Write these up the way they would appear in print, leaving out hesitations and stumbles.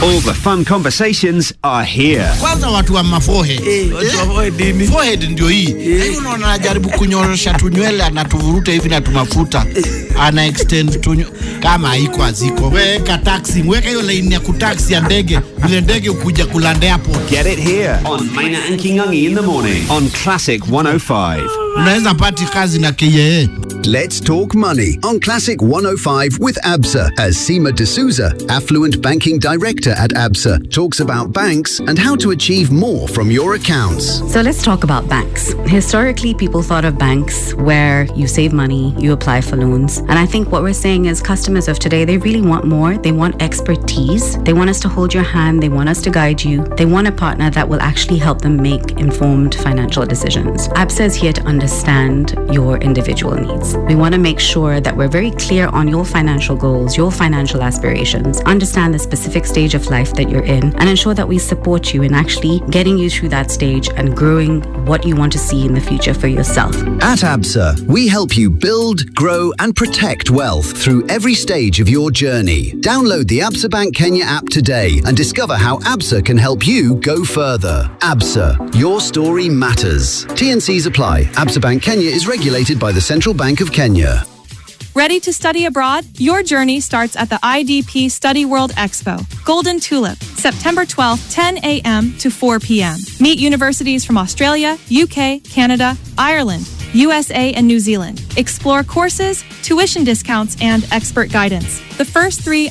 All the fun conversations are here. Kwanza watu wa maforehead. Forehead ndio hii. Hiyo unaona anajaribu kunyorosha tunywele anatuvuruta hivi na tumafuta. Ana extend kama haiko aziko. Weka taxi, weka hiyo line ya kutaxi ya ndege. Ile ndege ukuja kulanda airport. Get it here on Maina and Kingangi in the morning on Classic 105. Unaweza pati kazi na KYA. Let's talk money on Classic 105 with Absa, as Seema D'Souza, affluent banking director at Absa, talks about banks and how to achieve more from your accounts. So let's talk about banks. Historically, people thought of banks where you save money, you apply for loans. And I think what we're saying is customers of today, they really want more. They want expertise. They want us to hold your hand. They want us to guide you. They want a partner that will actually help them make informed financial decisions. Absa is here to understand your individual needs. We want to make sure that we're very clear on your financial goals, your financial aspirations, understand the specific stage of life that you're in, and ensure that we support you in actually getting you through that stage and growing what you want to see in the future for yourself. At Absa, we help you build, grow, and protect wealth through every stage of your journey. Download the Absa Bank Kenya app today and discover how Absa can help you go further. Absa, your story matters. T&Cs apply. Absa Bank Kenya is regulated by the Central Bank of Kenya. Ready to study abroad? Your journey starts at the IDP Study World Expo, Golden Tulip, September 12th, 10 a.m. to 4 p.m. Meet universities from Australia, UK, Canada, Ireland, USA, and New Zealand. Explore courses, tuition discounts, and expert guidance. The first 3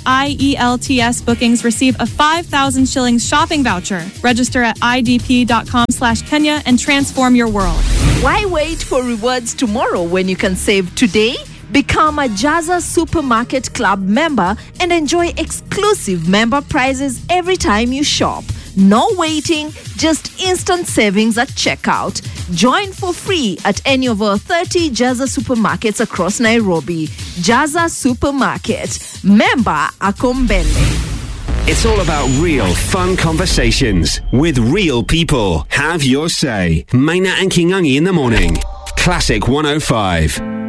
IELTS bookings receive a 5,000 shillings shopping voucher. Register at idp.com/Kenya and transform your world. Why wait for rewards tomorrow when you can save today? Become a Jaza Supermarket Club member and enjoy exclusive member prizes every time you shop. No waiting, just instant savings at checkout. Join for free at any of our 30 Jaza supermarkets across Nairobi. Jaza Supermarket. Member Akombele. It's all about real fun conversations with real people. Have your say. Maina and Kingangi in the morning. Classic 105.